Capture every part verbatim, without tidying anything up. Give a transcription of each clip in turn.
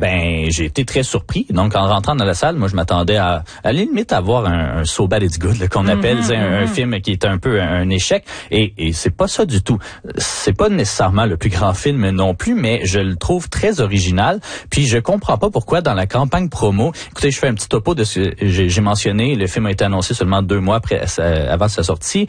ben j'ai été très surpris. Donc en rentrant dans la salle, moi je m'attendais à à la limite à voir un, un So Bad It's Good là, qu'on appelle mm-hmm, un, un film qui est un peu un, un échec. Et, et c'est pas ça du tout. C'est pas nécessairement le plus grand film non plus, mais je le trouve très original. Puis je comprends pas pourquoi dans la campagne promo, écoutez, je fais un petit topo de ce que j'ai, j'ai mentionné. Le film a été annoncé seulement deux mois après, avant sa sortie.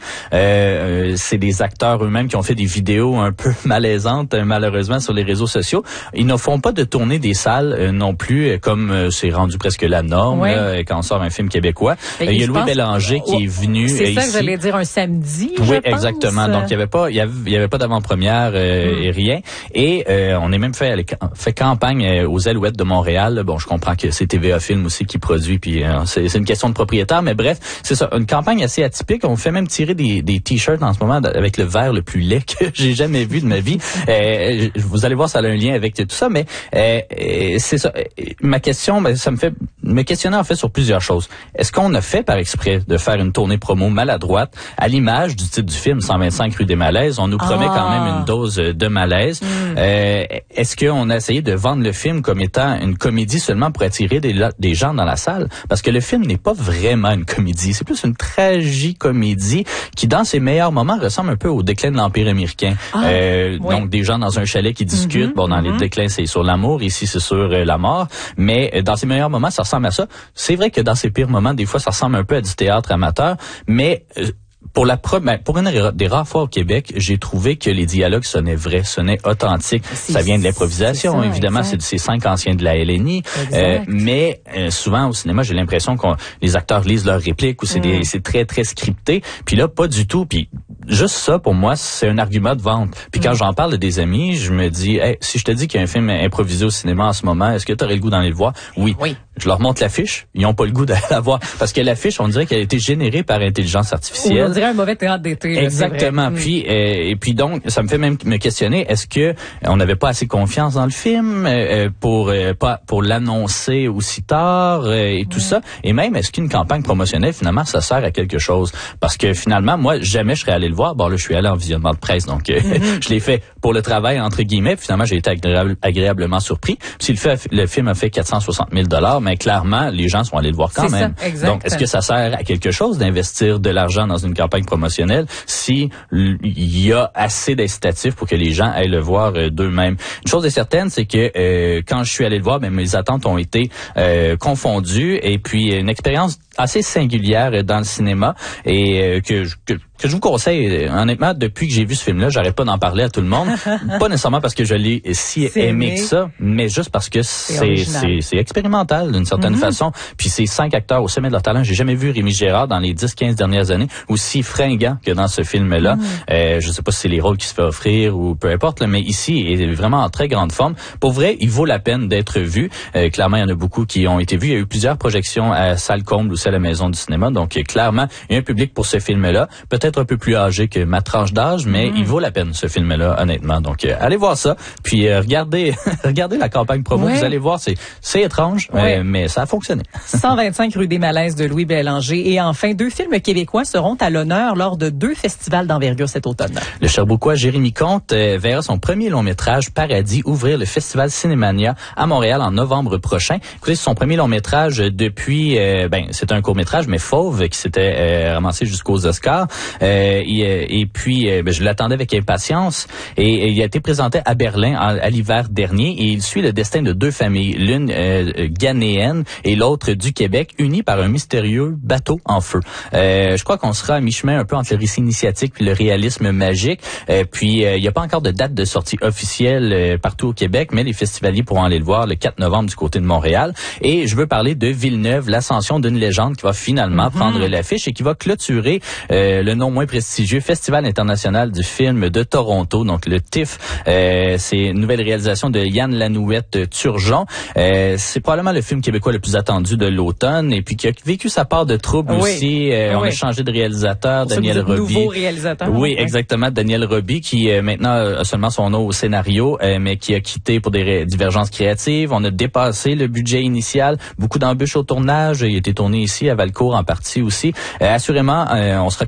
Euh, c'est des acteurs eux-mêmes qui ont fait des vidéos un peu malaisantes, malheureusement, sur les réseaux sociaux. Ils ne font pas de tournée des salles euh, non plus, euh, comme euh, c'est rendu presque la norme ouais. là, quand on sort un film québécois. Euh, il y a Louis pense... Bélanger qui oh, est venu C'est euh, ça ici. que j'allais dire, un samedi, Oui, je pense. exactement. Donc il y avait pas, il y avait, il y avait pas d'avant-première euh, mm. et rien. Et euh, on est même fait fait campagne euh, aux Alouettes de Montréal. Bon, je comprends que c'est T V A Film aussi qui produit, puis euh, c'est, c'est une question de propriétaire, mais bref, c'est ça, une campagne assez atypique. On fait même tirer des, des t-shirts en ce moment avec le vert le plus laid que j'ai jamais vu de ma vie. Euh, vous allez voir, ça a un lien avec tout ça, mais euh, c'est ça. Ma question, ben, ça me fait me questionner en fait sur plusieurs choses. Est-ce qu'on a fait par exprès de faire une tournée promo maladroite à l'image du titre du film cent vingt-cinq rue des Malaises? On nous promet ah. quand même une dose de malaise. Mm. Euh, est-ce qu'on a essayé de vendre le film comme étant une comédie seulement pour attirer des, des gens dans la salle? Parce que le film n'est pas vraiment une comédie. C'est plus une tragicomédie qui, dans ses meilleurs moments, ressemble un peu au déclin de l'Empire américain. Ah, euh, oui. Donc, des gens dans un chalet qui discutent. Mm-hmm, bon, dans mm-hmm. les déclins, c'est sur l'amour. Ici, c'est sur euh, la mort. Mais euh, dans ses meilleurs moments, ça ressemble à ça. C'est vrai que dans ses pires moments, des fois, ça ressemble un peu à du théâtre amateur. Mais... Euh, Pour la première, pour une des rares fois au Québec, j'ai trouvé que les dialogues sonnaient vrais, sonnaient authentiques. C'est, ça vient de l'improvisation, c'est ça, évidemment, exact. C'est de ces cinq anciens de la L N I. Euh, mais euh, souvent au cinéma, j'ai l'impression que les acteurs lisent leurs répliques ou c'est, mm. des, c'est très très scripté. Puis là, pas du tout. Puis juste ça, pour moi, c'est un argument de vente. Puis quand mm. j'en parle à des amis, je me dis, hey, si je te dis qu'il y a un film improvisé au cinéma en ce moment, est-ce que tu aurais le goût d'aller le voir? Oui. oui. Je leur montre l'affiche, ils n'ont pas le goût d'aller la voir. Parce que l'affiche, on dirait qu'elle a été générée par intelligence artificielle. On dirait un mauvais théâtre d'été. Là, exactement. Puis, euh, et puis donc, ça me fait même me questionner, est-ce que on n'avait pas assez confiance dans le film euh, pour euh, pas pour l'annoncer aussi tard euh, et tout ouais. ça? Et même, est-ce qu'une campagne promotionnelle, finalement, ça sert à quelque chose? Parce que finalement, moi, jamais je serais allé le voir. Bon, là, je suis allé en visionnement de presse, donc euh, mm-hmm. je l'ai fait pour le travail, entre guillemets. Puis, finalement, j'ai été agréable, agréablement surpris. Puis, si le, fait, le film a fait quatre cent soixante mille dollars, mais clairement, les gens sont allés le voir quand c'est même. Ça, donc, est-ce que ça sert à quelque chose d'investir de l'argent dans une campagne promotionnelle si il y a assez d'incitatifs pour que les gens aillent le voir euh, d'eux-mêmes? Une chose est certaine, c'est que euh, quand je suis allé le voir, ben, mes attentes ont été euh, confondues et puis une expérience assez singulière dans le cinéma et euh, que, que que je vous conseille, honnêtement, depuis que j'ai vu ce film-là, j'arrête pas d'en parler à tout le monde. Pas nécessairement parce que je l'ai si c'est aimé, aimé que ça, mais juste parce que c'est c'est, c'est, c'est expérimental d'une certaine mm-hmm. façon. Puis c'est cinq acteurs au sommet de leur talent. J'ai jamais vu Rémi Gérard dans les dix quinze dernières années aussi fringant que dans ce film-là. Mm. Euh, je sais pas si c'est les rôles qui se fait offrir ou peu importe, là, mais ici, il est vraiment en très grande forme. Pour vrai, il vaut la peine d'être vu. Euh, clairement, il y en a beaucoup qui ont été vus. Il y a eu plusieurs projections à Salle Comble ou à la Maison du cinéma. Donc, clairement, il y a un public pour ce film-là. Peut-être un peu plus âgé que ma tranche d'âge, mais mmh. il vaut la peine, ce film-là, honnêtement. Donc, euh, allez voir ça. Puis, euh, regardez regardez la campagne promo. Ouais. Vous allez voir, c'est c'est étrange, ouais. euh, mais ça a fonctionné. cent vingt-cinq rue des Malaises de Louis Bélanger. Et enfin, deux films québécois seront à l'honneur lors de deux festivals d'envergure cet automne. Le Sherbrookeois Jérémy Comte euh, verra son premier long-métrage, Paradis, ouvrir le festival Cinémania à Montréal en novembre prochain. Écoutez, c'est son premier long-métrage depuis, euh, ben, c'est un court-métrage, mais Fauve, qui s'était euh, ramassé jusqu'aux Oscars. Euh, et, et puis, euh, ben, je l'attendais avec impatience. Et, et il a été présenté à Berlin à, à l'hiver dernier. Et il suit le destin de deux familles, l'une euh, ghanéenne et l'autre du Québec, unies par un mystérieux bateau en feu. Euh, je crois qu'on sera à mi-chemin un peu entre le récit initiatique puis le réalisme magique. Euh, puis, euh, il n'y a pas encore de date de sortie officielle euh, partout au Québec, mais les festivaliers pourront aller le voir le quatre novembre du côté de Montréal. Et je veux parler de Villeneuve, l'ascension d'une légende qui va finalement mm-hmm. prendre l'affiche et qui va clôturer euh, le non moins prestigieux Festival international du film de Toronto, donc le T I F. Euh, c'est une nouvelle réalisation de Yann Lanouette Turgeon. Euh, c'est probablement le film québécois le plus attendu de l'automne et puis qui a vécu sa part de trouble oui. aussi. Euh, oui. On a changé de réalisateur, Pour Daniel Roby. Nouveau réalisateur. Oui, exactement, Daniel Roby qui euh, maintenant a seulement son nom au scénario, euh, mais qui a quitté pour des ré- divergences créatives. On a dépassé le budget initial, beaucoup d'embûches au tournage. Il a été tourné ici à Valcourt en partie aussi. Euh, assurément, euh, on sera content de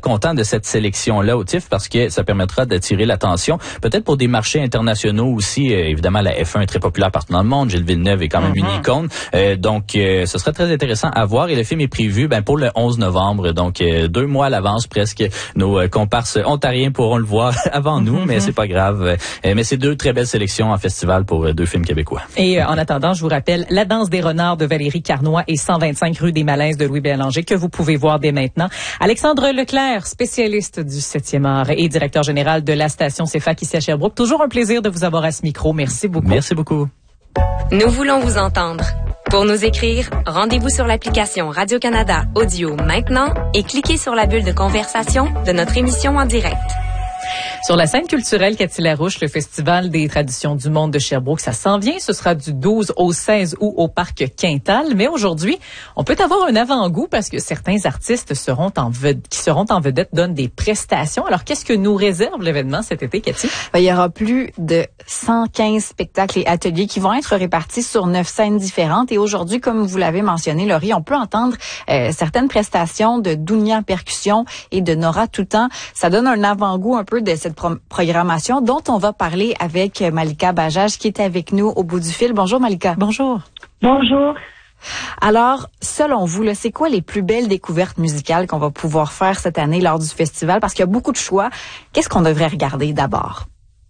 cette sélection-là au T I F parce que ça permettra d'attirer l'attention, peut-être pour des marchés internationaux aussi. Euh, évidemment, la F un est très populaire partout dans le monde. Gilles Villeneuve est quand même mm-hmm. une icône. Euh, donc, euh, ce serait très intéressant à voir. Et le film est prévu ben, pour le onze novembre, donc euh, deux mois à l'avance presque. Nos euh, comparses ontariens pourront le voir avant nous, mm-hmm. mais c'est pas grave. Euh, mais c'est deux très belles sélections en festival pour euh, deux films québécois. Et euh, en attendant, je vous rappelle La danse des renards de Valérie Carnoy et cent vingt-cinq rue des Malaises de Louis Bélanger que vous pouvez voir dès maintenant. Alexandre Leclerc, spécialiste du septième art et directeur général de la station C F A C ici à Sherbrooke. Toujours un plaisir de vous avoir à ce micro. Merci beaucoup. Merci beaucoup. Nous voulons vous entendre. Pour nous écrire, rendez-vous sur l'application Radio-Canada Audio maintenant et cliquez sur la bulle de conversation de notre émission en direct. Sur la scène culturelle Cathy Larouche, le Festival des traditions du monde de Sherbrooke, ça s'en vient. Ce sera du douze au seize août au Parc Quintal. Mais aujourd'hui, on peut avoir un avant-goût parce que certains artistes seront en ved- qui seront en vedette donnent des prestations. Alors, qu'est-ce que nous réserve l'événement cet été, Cathy? Ben, il y aura plus de cent quinze spectacles et ateliers qui vont être répartis sur neuf scènes différentes. Et aujourd'hui, comme vous l'avez mentionné, Laurie, on peut entendre euh, certaines prestations de Dounia Percussion et de Nora Toutan. Ça donne un avant-goût un peu de cette pro- programmation dont on va parler avec Malika Bajaj qui est avec nous au bout du fil. Bonjour Malika. Bonjour. Bonjour. Alors, selon vous, là, c'est quoi les plus belles découvertes musicales qu'on va pouvoir faire cette année lors du festival? Parce qu'il y a beaucoup de choix. Qu'est-ce qu'on devrait regarder d'abord?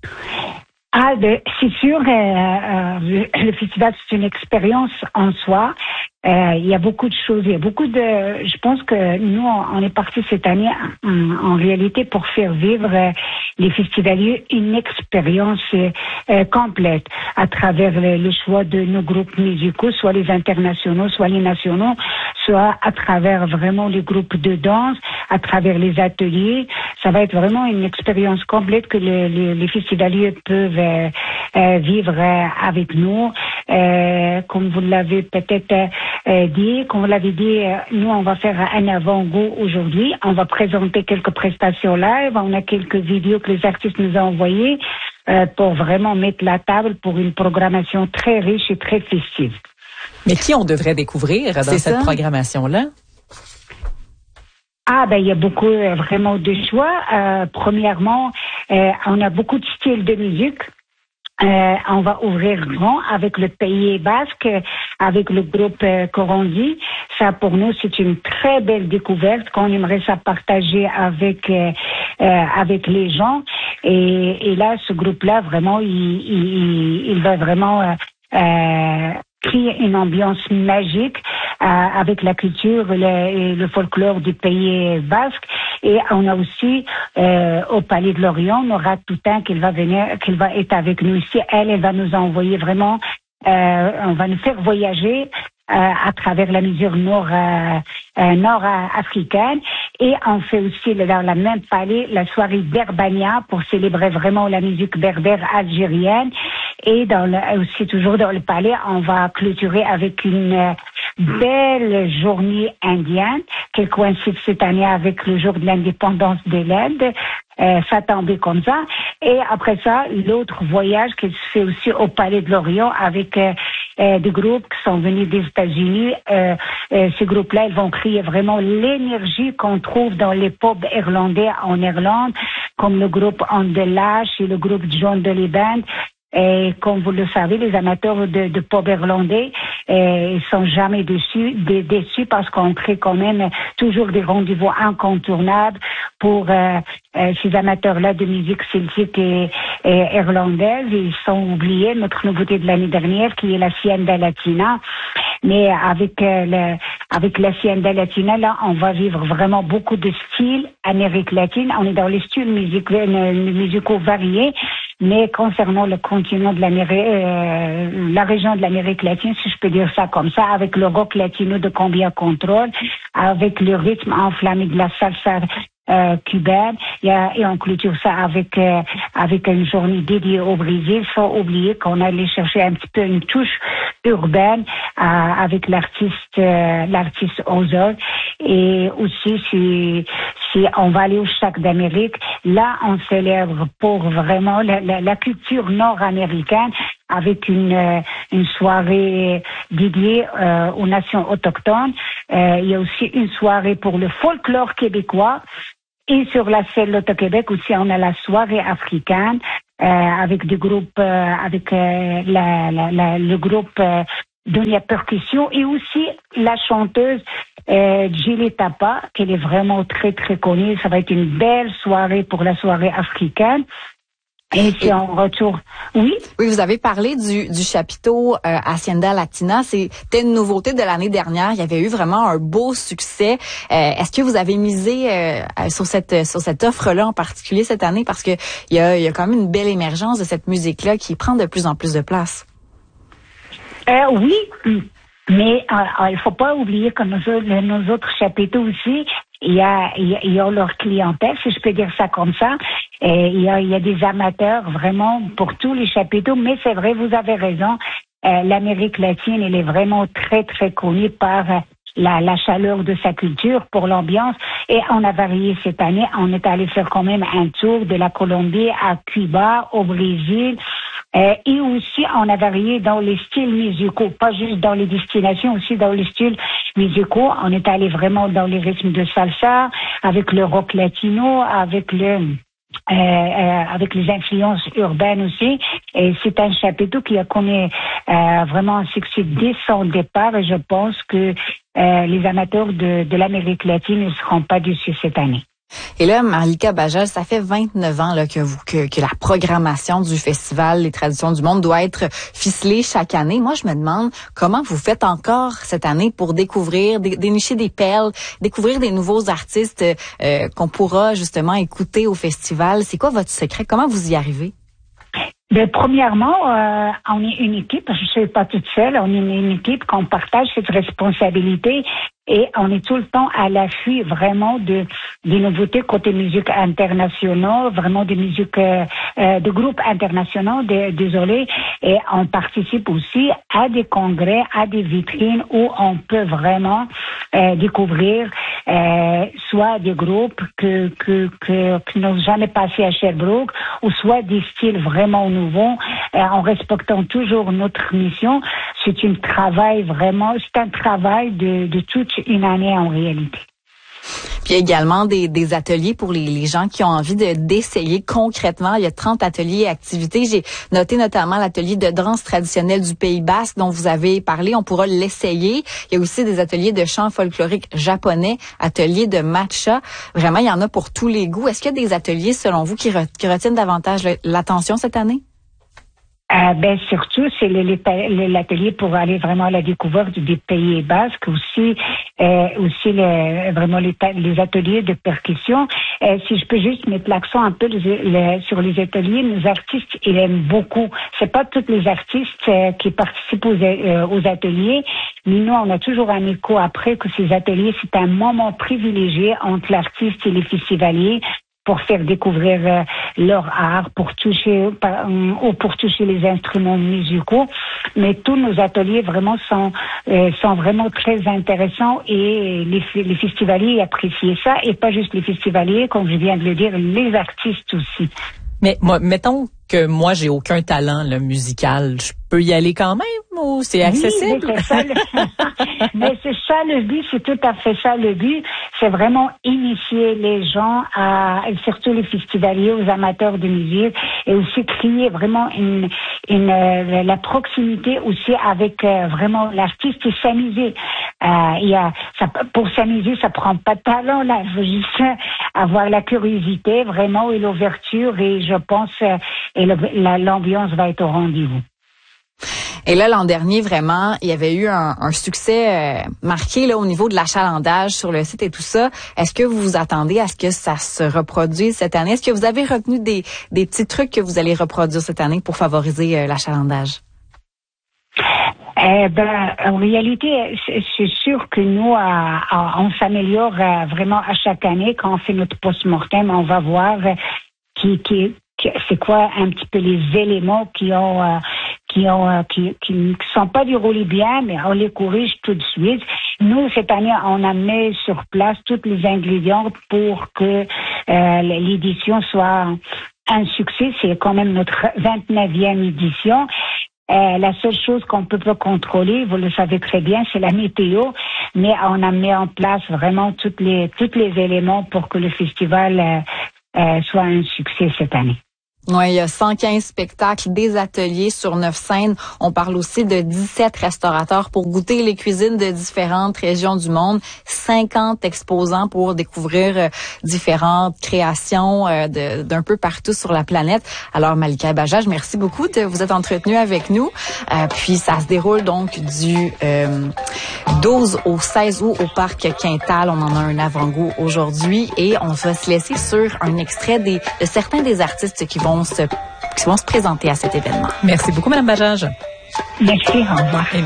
Ah, ben, c'est sûr, euh, euh, le festival, c'est une expérience en soi. Euh, il y a beaucoup de choses, il y a beaucoup de... Je pense que nous, on est partis cette année en, en réalité pour faire vivre euh, les festivaliers une expérience euh, complète à travers le, le choix de nos groupes musicaux, soit les internationaux, soit les nationaux, soit à travers vraiment les groupes de danse, à travers les ateliers. Ça va être vraiment une expérience complète que le, le, les festivaliers peuvent euh, euh, vivre euh, avec nous. Euh, comme vous l'avez peut-être euh, dit, comme vous l'avez dit, euh, nous on va faire un avant-goût aujourd'hui. On va présenter quelques prestations live. On a quelques vidéos que les artistes nous ont envoyées euh, pour vraiment mettre la table pour une programmation très riche et très festive. Mais qui on devrait découvrir dans C'est cette ça? programmation-là? Ah ben il y a beaucoup euh, vraiment de choix. Euh, premièrement, euh, on a beaucoup de styles de musique. Euh, on va ouvrir grand avec le Pays Basque, avec le groupe euh, Coranzi. Ça, pour nous, c'est une très belle découverte qu'on aimerait ça partager avec euh, euh, avec les gens. Et, et là, ce groupe-là, vraiment, il, il, il va vraiment euh, euh, créer une ambiance magique euh, avec la culture le, et le folklore du Pays Basque. Et on a aussi euh, au Palais de Lorient, Nora Toutan qui va venir, qui va être avec nous ici. Elle, elle va nous envoyer vraiment, euh, on va nous faire voyager euh, à travers la musique nord euh, euh, nord-africaine. Et on fait aussi dans la même palais la soirée Berbania pour célébrer vraiment la musique berbère algérienne. Et dans le, aussi toujours dans le palais, on va clôturer avec une euh, belle journée indienne qui coïncide cette année avec le jour de l'indépendance de l'Inde. Euh, ça tombait comme ça. Et après ça, l'autre voyage qui se fait aussi au Palais de Lorient avec euh, euh, des groupes qui sont venus des États-Unis. Euh, euh, ces groupes-là, ils vont créer vraiment l'énergie qu'on trouve dans les pubs irlandais en Irlande, comme le groupe On the Lash et le groupe John Dolly Band. Et comme vous le savez, les amateurs de, de pop irlandais euh, sont jamais déçus, dé, déçus parce qu'on crée quand même toujours des rendez-vous incontournables pour euh, euh, ces amateurs-là de musique celtique et, et irlandaise. Ils sont oubliés, notre nouveauté de l'année dernière qui est la Hacienda Latina. Mais avec euh, le, avec la Hacienda Latina, là, on va vivre vraiment beaucoup de styles Amérique latine. On est dans les styles musicaux, musicaux variés. Mais concernant le continent de l'Amérique, euh, la région de l'Amérique latine, si je peux dire ça comme ça, avec le rock latino de Cumbia Control, avec le rythme enflammé de la salsa euh, cubaine, et, et on clôture ça avec euh, avec une journée dédiée au Brésil, sans oublier qu'on allait chercher un petit peu une touche urbaine euh, avec l'artiste euh, l'artiste Ozol. Et aussi si si on va aller au Chac d'Amérique, là on célèbre pour vraiment la, la, la culture nord-américaine avec une euh, une soirée dédiée euh, aux nations autochtones. Euh, il y a aussi une soirée pour le folklore québécois. Et sur la scène Loto-Québec aussi, on a la soirée africaine euh, avec des groupes, euh, avec euh, la, la, la, le groupe euh, Dunia Percussion et aussi la chanteuse euh, Gilles Tapa, qui est vraiment très très connue. Ça va être une belle soirée pour la soirée africaine. Et c'est en retour. Oui. Oui, vous avez parlé du, du chapiteau euh, Hacienda Latina. C'était une nouveauté de l'année dernière. Il y avait eu vraiment un beau succès. Euh, est-ce que vous avez misé euh, sur cette sur cette offre-là en particulier cette année? Parce que il y a, il y a quand même une belle émergence de cette musique-là qui prend de plus en plus de place. Euh, oui. Mais euh, il faut pas oublier que nos, nos autres chapiteaux aussi, il y a, il y a, il y a leur clientèle, si je peux dire ça comme ça. Et il y a, il y a des amateurs vraiment pour tous les chapiteaux. Mais c'est vrai, vous avez raison. Euh, L'Amérique latine, elle est vraiment très très connue par euh, la, la chaleur de sa culture, pour l'ambiance. Et on a varié cette année. On est allé faire quand même un tour de la Colombie à Cuba, au Brésil. Euh, et aussi, on a varié dans les styles musicaux, pas juste dans les destinations, aussi dans les styles musicaux. On est allé vraiment dans les rythmes de salsa, avec le rock latino, avec le euh, euh, avec les influences urbaines aussi. Et c'est un chapiteau qui a connu euh, vraiment un succès dès son départ. Et je pense que euh, les amateurs de, de l'Amérique latine ne seront pas déçus cette année. Et là, Marlika Bajal, ça fait vingt-neuf ans là, que, vous, que, que la programmation du Festival Les Traditions du Monde doit être ficelée chaque année. Moi, je me demande comment vous faites encore cette année pour découvrir, dé, dénicher des perles, découvrir des nouveaux artistes euh, qu'on pourra justement écouter au festival. C'est quoi votre secret? Comment vous y arrivez? Mais premièrement, euh, on est une équipe. Je ne suis pas toute seule. On est une équipe qu'on partage cette responsabilité et on est tout le temps à l'affût vraiment de des nouveautés côté musique internationaux, vraiment des musiques euh, euh, de groupes internationaux. De, désolé. Et on participe aussi à des congrès, à des vitrines où on peut vraiment euh, découvrir euh, soit des groupes que que que qui n'ont jamais passé à Sherbrooke, ou soit des styles vraiment nouveaux, euh, en respectant toujours notre mission. C'est un travail vraiment, c'est un travail de, de toute une année en réalité. Puis il y a également des, des ateliers pour les, les gens qui ont envie de d'essayer concrètement. Il y a trente ateliers et activités. J'ai noté notamment l'atelier de danse traditionnelle du Pays Basque dont vous avez parlé. On pourra l'essayer. Il y a aussi des ateliers de chant folklorique japonais, ateliers de matcha. Vraiment, il y en a pour tous les goûts. Est-ce qu'il y a des ateliers, selon vous, qui, re, qui retiennent davantage l'attention cette année? Euh, ben surtout, c'est l'atelier pour aller vraiment à la découverte des Pays Basques, aussi euh, aussi les, vraiment les, les ateliers de percussion. Euh, si je peux juste mettre l'accent un peu les, les, sur les ateliers, nos artistes, ils aiment beaucoup. C'est pas tous les artistes euh, qui participent aux, euh, aux ateliers, mais nous, on a toujours un écho après que ces ateliers, c'est un moment privilégié entre l'artiste et les festivaliers, pour faire découvrir euh, leur art, pour toucher euh, ou pour toucher les instruments musicaux. Mais tous nos ateliers vraiment sont euh, sont vraiment très intéressants et les, les festivaliers apprécient ça, et pas juste les festivaliers, comme je viens de le dire, les artistes aussi. Mais moi, mettons que moi j'ai aucun talent là, musical, je peux y aller quand même ou c'est accessible? Oui, mais c'est ça, le... mais c'est ça le but, c'est tout à fait ça le but, c'est vraiment initier les gens à, surtout les festivaliers, aux amateurs de musique, et aussi créer vraiment une, une euh, la proximité aussi avec euh, vraiment l'artiste et s'amuser. Euh, il y a, ça, pour s'amuser, ça prend pas de talent là, il faut juste avoir la curiosité vraiment et l'ouverture, et je pense euh, et le, la, l'ambiance va être au rendez-vous. Et là, l'an dernier, vraiment, il y avait eu un, un succès euh, marqué là au niveau de l'achalandage sur le site et tout ça. Est-ce que vous vous attendez à ce que ça se reproduise cette année? Est-ce que vous avez retenu des, des petits trucs que vous allez reproduire cette année pour favoriser euh, l'achalandage? Eh ben, en réalité, c'est sûr que nous, euh, on s'améliore euh, vraiment à chaque année. Quand on fait notre post-mortem, on va voir euh, qui, qui, qui, c'est quoi un petit peu les éléments qui ont, euh, qui ont, euh, qui, qui ne sont pas déroulés bien, mais on les corrige tout de suite. Nous, cette année, on a mis sur place tous les ingrédients pour que euh, l'édition soit un succès. C'est quand même notre vingt-neuvième édition. Euh, la seule chose qu'on peut pas contrôler, vous le savez très bien, c'est la météo. mais on a mis en place vraiment toutes les, tous les éléments pour que le festival euh, euh, soit un succès cette année. Oui, il y a cent quinze spectacles, des ateliers sur neuf scènes. On parle aussi de dix-sept restaurateurs pour goûter les cuisines de différentes régions du monde, cinquante exposants pour découvrir euh, différentes créations euh, de, d'un peu partout sur la planète. Alors, Malika Bajaj, merci beaucoup de vous être entretenue avec nous. Euh, puis, ça se déroule donc du euh, douze au seize août au Parc Quintal. On en a un avant-goût aujourd'hui et on va se laisser sur un extrait des, de certains des artistes qui vont Se, qui vont se présenter à cet événement. Merci beaucoup, Mme Bajaj. Merci, au revoir.